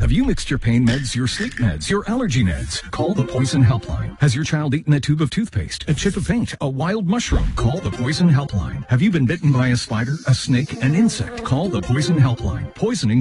Have you mixed your pain meds, your sleep meds, your allergy meds? Call the Poison Helpline. Has your child eaten a tube of toothpaste, a chip of paint, a wild mushroom? Call the Poison Helpline. Have you been bitten by a spider, a snake, an insect? Call the Poison Helpline. Poisoning